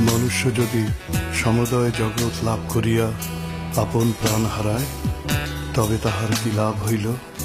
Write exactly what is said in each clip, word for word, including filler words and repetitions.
মনুষ্য যদি সমুদয় জগৎ লাভ করিয়া আপন প্রাণ হারায় তবে তাহার কি লাভ হইল?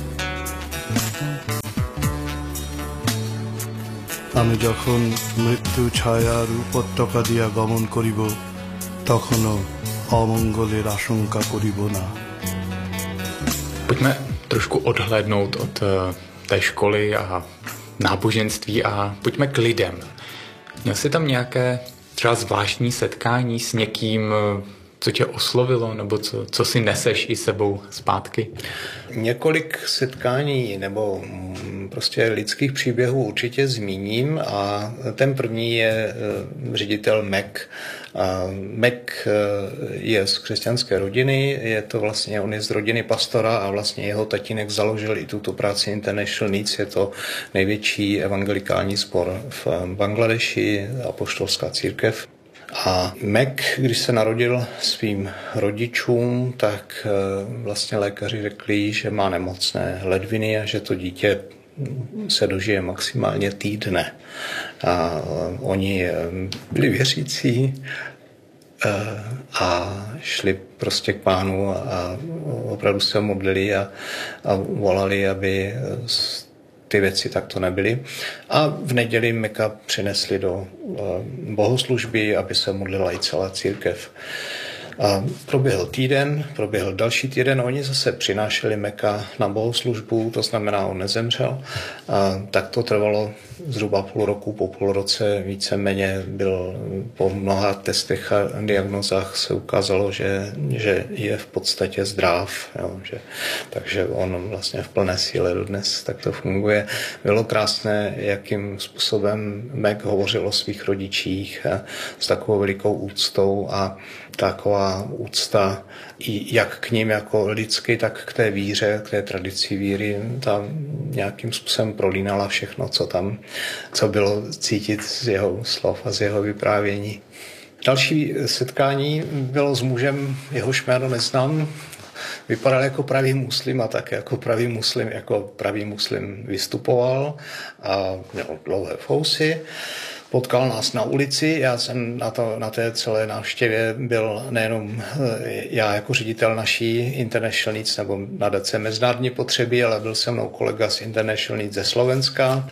আমি যখন মৃত্যু ছায়ার উপত্যকা দিয়া গমন করিব তখনও অমঙ্গলের আশঙ্কা করিব না। Pojďme trošku odhlédnout od té školy a náboženství a pojďme k lidem. Měl jsi tam nějaké třeba zvláštní setkání s někým, co tě oslovilo, nebo co, co si neseš i sebou zpátky? Několik setkání nebo prostě lidských příběhů určitě zmíním a ten první je ředitel Mac. Mac je z křesťanské rodiny, je to vlastně, on je z rodiny pastora a vlastně jeho tatínek založil i tuto práci International Needs, je to největší evangelikální sbor v Bangladeši, apoštolská církev. A Mac, když se narodil svým rodičům, tak vlastně lékaři řekli, že má nemocné ledviny a že to dítě se dožije maximálně týdne. A oni byli věřící a šli prostě k Pánu a opravdu se modlili a, a volali, aby ty věci takto nebyly. A v neděli Meka přinesli do bohoslužby, aby se modlila i celá církev. A proběhl týden, proběhl další týden, oni zase přinášeli Meka na bohoslužbu, to znamená, on nezemřel. A tak to trvalo zhruba půl roku, po půl roce víceméně byl po mnoha testech a diagnozách se ukázalo, že, že je v podstatě zdrav, jo, že, takže on vlastně v plné síle dodnes tak to funguje. Bylo krásné, jakým způsobem Mac hovořil o svých rodičích s takovou velikou úctou a taková úcta i jak k ním jako lidsky, tak k té víře, k té tradici víry, tam nějakým způsobem prolínala všechno, co tam, co bylo cítit z jeho slov a z jeho vyprávění. Další setkání bylo s mužem, jehož jméno neznám, vypadal jako pravý muslim a tak jako pravý muslim, jako pravý muslim vystupoval a měl dlouhé fousy. Potkal nás na ulici, já jsem na, to, na té celé návštěvě byl nejenom já jako ředitel naší International Needs nebo nadace mezinárodní potřeby, ale byl se mnou kolega z International Needs ze Slovenska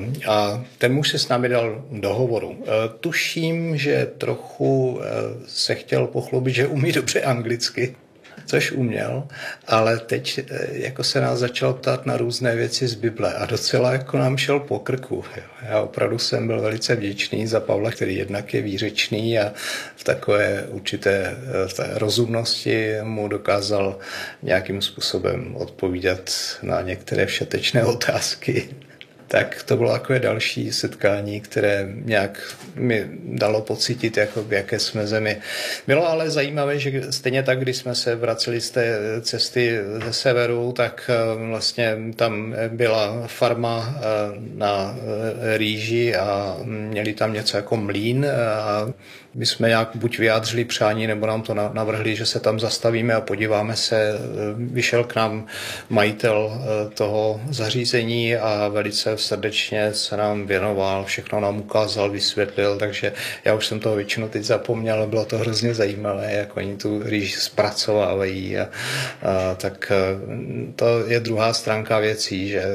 a ten muž se s námi dal do hovoru. Tuším, že trochu se chtěl pochlubit, že umí dobře anglicky, což uměl, ale teď jako se nás začal ptát na různé věci z Bible a docela jako nám šel po krku. Jo. Já opravdu jsem byl velice vděčný za Pavla, který jednak je výřečný a v takové určité v té rozumnosti mu dokázal nějakým způsobem odpovídat na některé všetečné otázky. Tak to bylo takové další setkání, které nějak mi dalo pocítit, jako v jaké jsme zemi. Bylo ale zajímavé, že stejně tak, když jsme se vraceli z té cesty ze severu, tak vlastně tam byla farma na rýži a měli tam něco jako mlýn a my jsme nějak buď vyjádřili přání, nebo nám to navrhli, že se tam zastavíme a podíváme se. Vyšel k nám majitel toho zařízení a velice srdečně se nám věnoval, všechno nám ukázal, vysvětlil, takže já už jsem toho většinou teď zapomněl, ale bylo to hrozně zajímavé, jak oni tu rýži zpracovávají. A, a, tak to je druhá stránka věcí, že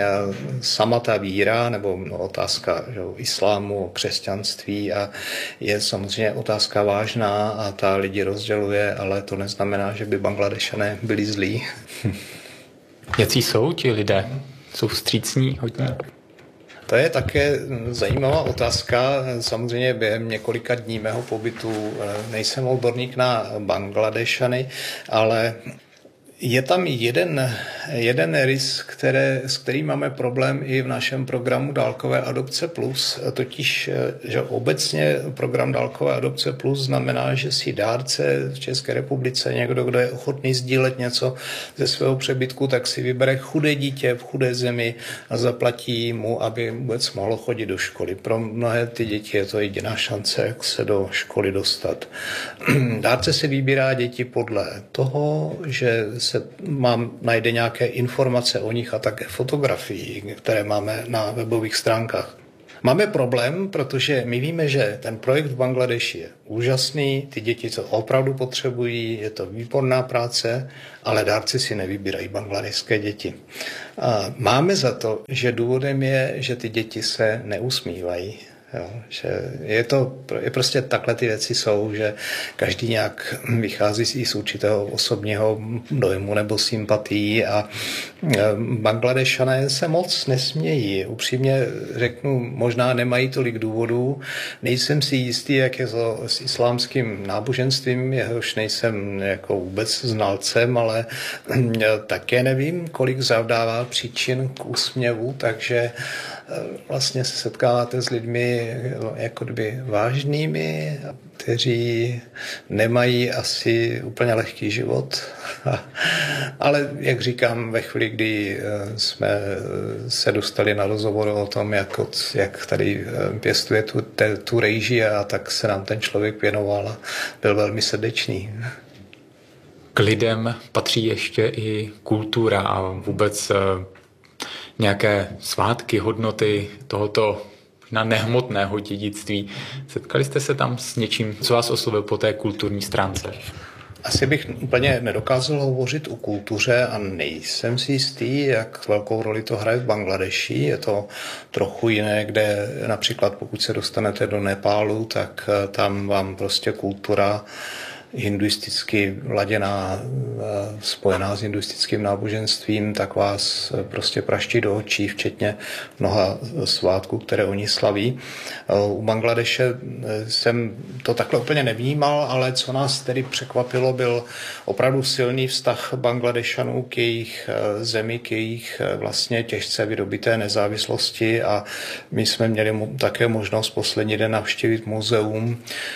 sama ta víra, nebo no, otázka že, islámu, křesťanství a je samozřejmě otázka vážná a ta lidi rozděluje, ale to neznamená, že by Bangladešané byli zlí. Jací jsou ti lidé? Jsou vstřícní hodně? To je také zajímavá otázka. Samozřejmě během několika dní mého pobytu nejsem odborník na Bangladešany, ale je tam jeden, jeden rys, které, s kterým máme problém i v našem programu Dálkové adopce plus, totiž, že obecně program Dálkové adopce plus znamená, že si dárce v České republice, někdo, kdo je ochotný sdílet něco ze svého přebytku, tak si vybere chudé dítě v chudé zemi a zaplatí mu, aby vůbec mohlo chodit do školy. Pro mnohé ty děti je to jediná šance, jak se do školy dostat. Dárce si vybírá děti podle toho, že se mám, najde nějaké informace o nich a také fotografii, které máme na webových stránkách. Máme problém, protože my víme, že ten projekt v Bangladeši je úžasný, ty děti to opravdu potřebují, je to výborná práce, ale dárci si nevybírají bangladešské děti. A máme za to, že důvodem je, že ty děti se neusmívají. Jo, že je to, je prostě takhle ty věci jsou, že každý nějak vychází i z určitého osobního dojmu nebo sympatií a Bangladešané se moc nesmějí. Upřímně řeknu, možná nemají tolik důvodů. Nejsem si jistý, jak je to s islámským náboženstvím, jehož nejsem jako vůbec znalcem, ale také nevím, kolik zavdává příčin k úsměvu, takže vlastně se setkáváte s lidmi jako kdyby vážnými, kteří nemají asi úplně lehký život. Ale jak říkám, ve chvíli, kdy jsme se dostali na rozhovor o tom, jak, jak tady pěstuje tu, te, tu rejži, a tak se nám ten člověk věnoval a byl velmi srdečný. K lidem patří ještě i kultura a vůbec nějaké svátky, hodnoty tohoto na nehmotného dědictví. Setkali jste se tam s něčím, co vás oslovil po té kulturní stránce? Asi bych úplně nedokázal hovořit o kultuře a nejsem si jistý, jak velkou roli to hraje v Bangladeši. Je to trochu jiné, kde například pokud se dostanete do Nepálu, tak tam vám prostě kultura hinduisticky laděná, spojená s hinduistickým náboženstvím, tak vás prostě praští do očí, včetně mnoha svátků, které oni slaví. U Bangladeše jsem to takhle úplně nevnímal, ale co nás tedy překvapilo, byl opravdu silný vztah Bangladešanů k jejich zemi, k jejich vlastně těžce vydobité nezávislosti, a my jsme měli také možnost poslední den navštívit muzeum,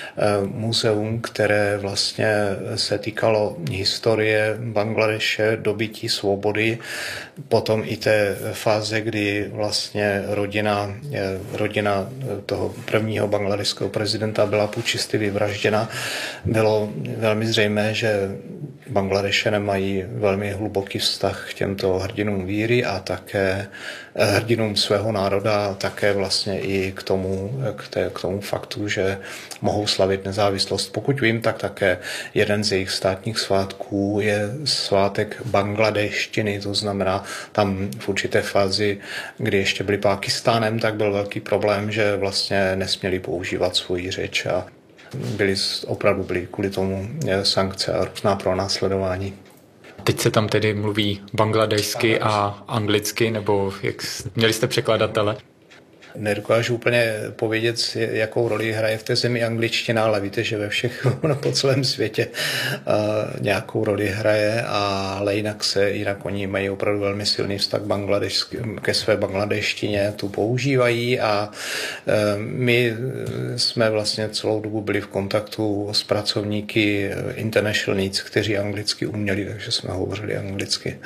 muzeum, které vlastně Vlastně se týkalo historie Bangladeše, dobytí svobody, potom i té fáze, kdy vlastně rodina, rodina toho prvního bangladešského prezidenta byla pučisty vyvražděna. Bylo velmi zřejmé, že Bangladeše mají velmi hluboký vztah k těmto hrdinům víry a také hrdinům svého národa, a také vlastně i k tomu, k, té, k tomu faktu, že mohou slavit nezávislost. Pokud vím, tak také jeden z jejich státních svátků je svátek bangladeštiny, to znamená tam v určité fázi, kdy ještě byli Pákistánem, tak byl velký problém, že vlastně nesměli používat svoji řeč a byli, opravdu byli kvůli tomu sankce a různá pronásledování. Teď se tam tedy mluví bangladešsky a anglicky, nebo jak, měli jste překladatele? Nedokážu úplně povědět, jakou roli hraje v té zemi angličtina, ale víte, že ve všech po celém světě uh, nějakou roli hraje, ale jinak se, jinak oni mají opravdu velmi silný vztah ke své bangladeštině, tu používají a uh, my jsme vlastně celou dobu byli v kontaktu s pracovníky International Needs, kteří anglicky uměli, takže jsme hovořili anglicky.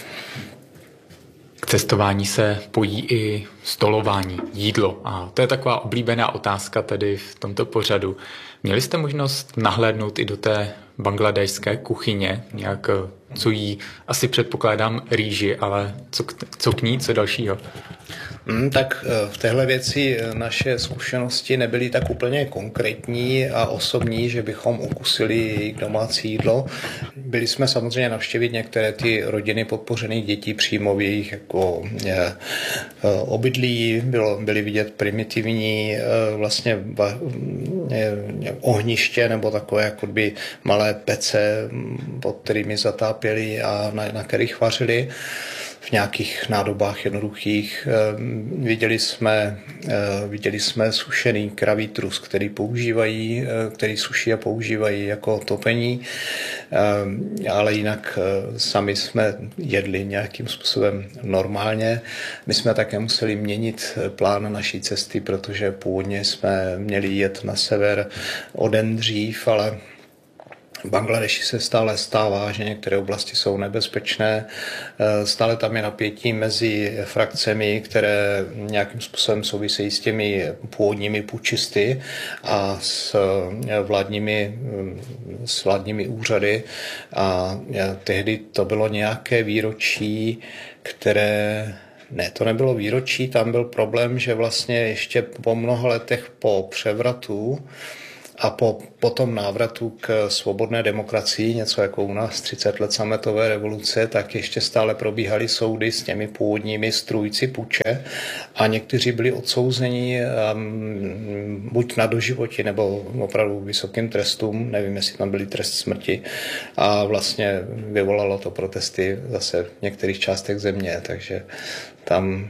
K cestování se pojí i stolování, jídlo. A to je taková oblíbená otázka tady v tomto pořadu. Měli jste možnost nahlédnout i do té bangladešské kuchyně, nějak co jí, asi předpokládám rýži, ale co k, co k ní, co dalšího? Hmm, tak v téhle věci naše zkušenosti nebyly tak úplně konkrétní a osobní, že bychom ukusili jejich domácí jídlo. Byli jsme samozřejmě navštěvit některé ty rodiny podpořených dětí přímo v jejich jako je, obydlí. Bylo, byly vidět primitivní vlastně je, ohniště nebo takové jako by malé pece, pod kterými zatápěli a na, na kterých vařili. V nějakých nádobách jednoduchých. Viděli jsme, viděli jsme sušený kravý trus, který používají, který suší a používají jako topení, ale jinak sami jsme jedli nějakým způsobem normálně. My jsme také museli měnit plán naší cesty, protože původně jsme měli jet na sever o den dřív, ale v Bangladeši se stále stává, že některé oblasti jsou nebezpečné. Stále tam je napětí mezi frakcemi, které nějakým způsobem souvisejí s těmi původními pučisty a s vládními, s vládními úřady. A tehdy to bylo nějaké výročí, které Ne, to nebylo výročí, tam byl problém, že vlastně ještě po mnoha letech po převratu a po, po tom návratu k svobodné demokracii, něco jako u nás třicet let sametové revoluce, tak ještě stále probíhaly soudy s těmi původními strůjci puče a někteří byli odsouzeni um, buď na doživotí nebo opravdu vysokým trestům, nevím, jestli tam byly trest smrti, a vlastně vyvolalo to protesty zase v některých částech země, takže tam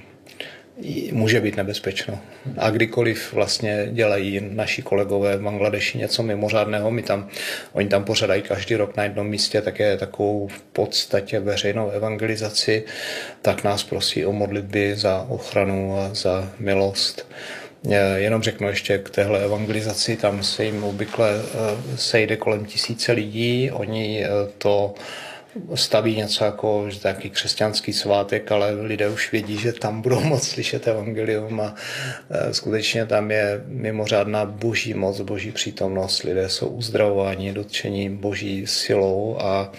může být nebezpečno. A kdykoliv vlastně dělají naši kolegové v Bangladeši něco mimořádného, my tam, oni tam pořádají každý rok na jednom místě také takovou v podstatě veřejnou evangelizaci, tak nás prosí o modlitby za ochranu a za milost. Jenom řeknu ještě k téhle evangelizaci, tam se jim obvykle sejde kolem tisíce lidí, oni to staví něco jako takový křesťanský svátek, ale lidé už vědí, že tam budou moc slyšet evangelium a skutečně tam je mimořádná boží moc, boží přítomnost. Lidé jsou uzdravováni, dotčení boží silou a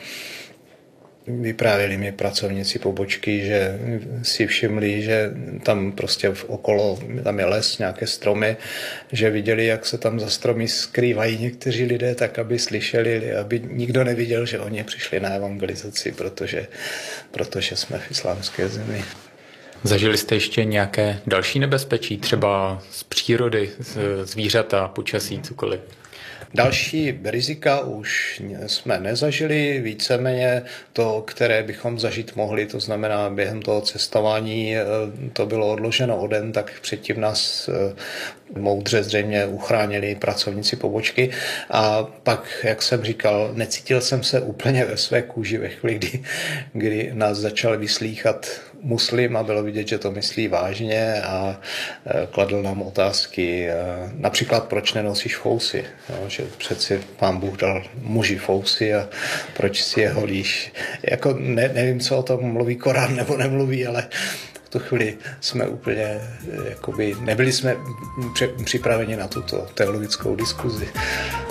vyprávěli mi pracovníci pobočky, že si všimli, že tam prostě okolo, tam je les, nějaké stromy, že viděli, jak se tam za stromy skrývají někteří lidé, tak aby slyšeli, aby nikdo neviděl, že oni přišli na evangelizaci, protože, protože jsme v islámské zemi. Zažili jste ještě nějaké další nebezpečí, třeba z přírody, z zvířata, počasí, cokoliv? Další rizika už jsme nezažili, víceméně to, které bychom zažít mohli, to znamená během toho cestování to bylo odloženo o den, tak předtím nás moudře zřejmě uchránili pracovníci pobočky a pak, jak jsem říkal, necítil jsem se úplně ve své kůži ve chvíli, kdy, kdy nás začal vyslýchat muslim a bylo vidět, že to myslí vážně a kladl nám otázky, například proč nenosíš fousy, jo, že přeci pán Bůh dal muži fousy a proč si je holíš. Jako ne, nevím, co o tom mluví Korán nebo nemluví, ale v tu chvíli jsme úplně, jakoby, nebyli jsme připraveni na tuto teologickou diskuzi.